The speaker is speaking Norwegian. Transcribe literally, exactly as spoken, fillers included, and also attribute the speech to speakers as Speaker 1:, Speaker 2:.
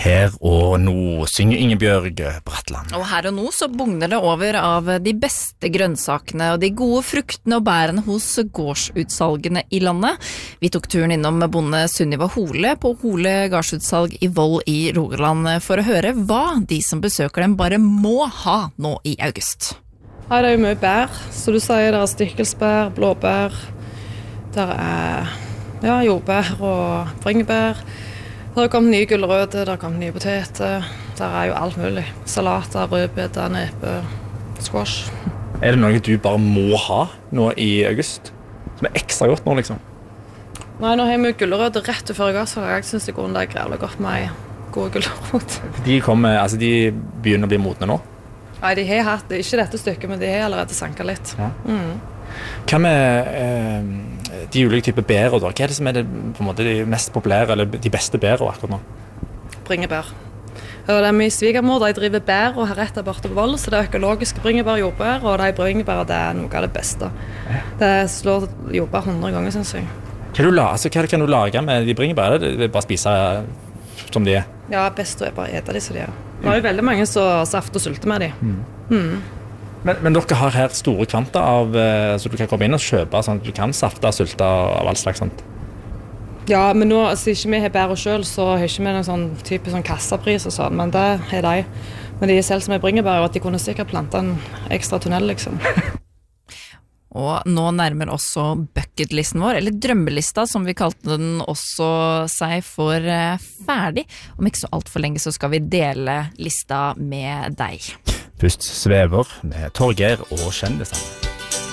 Speaker 1: Her og nå synger Ingebjørg Bratland.
Speaker 2: Og her og nå så bugner det over av de beste grønnsakene og de gode fruktene og bærene hos gårdsutsalgene i landet. Vi tok turen innom bonde Sunniva Hole på Hole gårdsutsalg i Voll i Rogaland for å høre hva de som besøker dem bare må ha nå i august.
Speaker 3: Her er jo mye bær, så du sier det er stikkelsbær, blåbær, der er ja, jordbær og bringebær. Det har kommet nye gulrøtter, det har kommet nye poteter, der er jo alt mulig. Salater, rødbeter, nepe, squash.
Speaker 1: Er det noe du bare må ha nå i august? Som er ekstra godt nå, liksom?
Speaker 3: Nei, nå har jeg mye gulrøtter rett før jeg så jeg synes det går det er grevlig godt med gode gulrøtter.
Speaker 1: De kommer, altså de begynner å bli modne nå?
Speaker 3: Nei, de har hatt det, ikke dette stykket, men de har allerede sanket litt. Ja. Mm.
Speaker 1: Hva med eh, de ulike typer bærer da? Hva er det som er det, på en måte, de mest populære, eller de beste bærene akkurat nå?
Speaker 3: Bringebær. Og det er mye svigermor, de driver bær og har rett der borte på Voll, så det er økologiske bringebær, jordbær, og de bringebær, det er noe av det beste. Ja. Det slår jordbær hundre ganger, synes jeg.
Speaker 1: Hva, du la, altså, hva kan du lage med de bringebær? Det er bare spise som de er?
Speaker 3: Ja, best å bare ete de som de er. Det er jo veldig mange som saft og sulte med de. Mm. Mm.
Speaker 1: Men, men dere har her store kvanta av, så du kan komme inn og kjøpe, sånn at du kan safte og sulte av all slags sånt?
Speaker 3: Ja, men nå, altså ikke vi har bære selv, så har ikke vi noen sånn type sånn kassapris og sånn, men det har de. Men de selv som er bringebær, at de kunne sikkert plante en ekstra tunnel, liksom.
Speaker 2: Og nå nærmer også bucketlisten vår, eller drømmelista som vi kalte den også, seg for ferdig. Om ikke så alt for lenge så skal vi dele lista med deg.
Speaker 1: Først Svever med Torgeir og kjendisene.